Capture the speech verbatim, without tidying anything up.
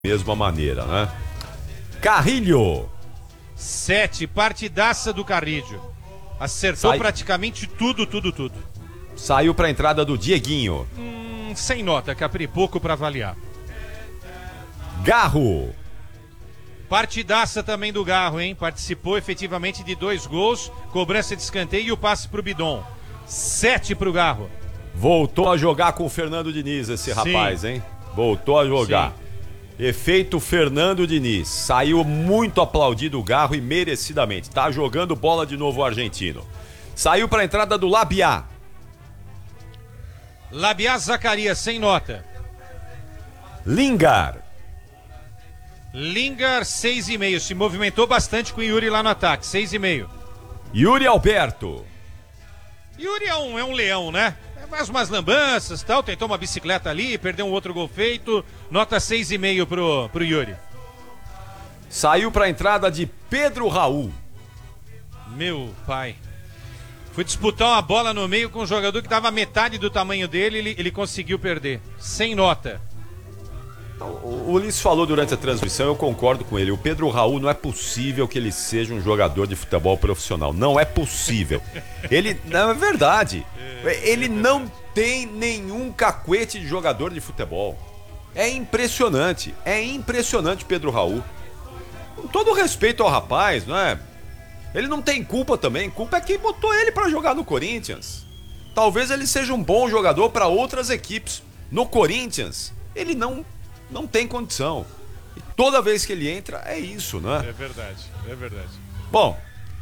mesma maneira, né? Carrilho. Sete, partidaça do Carrilho. Acertou Sai... praticamente tudo, tudo, tudo. Saiu pra entrada do Dieguinho. Hum, sem nota, Capri, pouco pra avaliar. Garro. Partidaça também do Garro, hein? Participou efetivamente de dois gols, cobrança de escanteio e o passe pro Bidon. Sete pro Garro. Voltou a jogar com o Fernando Diniz esse Sim. rapaz, hein? Voltou a jogar. Sim. Efeito Fernando Diniz. Saiu muito aplaudido o Garro e merecidamente. Tá jogando bola de novo o argentino. Saiu pra entrada do Labiá. Labiá Zacarias, sem nota. Lingar. Lingar, seis e meio. Se movimentou bastante com o Yuri lá no ataque. Seis e meio. Yuri Alberto. Yuri é um, é um leão, né? É mais umas lambanças e tal. Tentou uma bicicleta ali, perdeu um outro gol feito. Nota seis e meio pro, pro Yuri. Saiu pra entrada de Pedro Raul. Meu pai. Foi disputar uma bola no meio com um jogador que dava metade do tamanho dele, ele, ele conseguiu perder. Sem nota. O Ulisses falou durante a transmissão, eu concordo com ele. O Pedro Raul não é possível que ele seja um jogador de futebol profissional. Não é possível. Ele, não é verdade. Ele não tem nenhum cacuete de jogador de futebol. É impressionante. É impressionante, Pedro Raul. Com todo respeito ao rapaz, não é? Ele não tem culpa também. Culpa é quem botou ele pra jogar no Corinthians. Talvez ele seja um bom jogador para outras equipes. No Corinthians, ele não não tem condição. E toda vez que ele entra, é isso, né? É verdade, é verdade. Bom,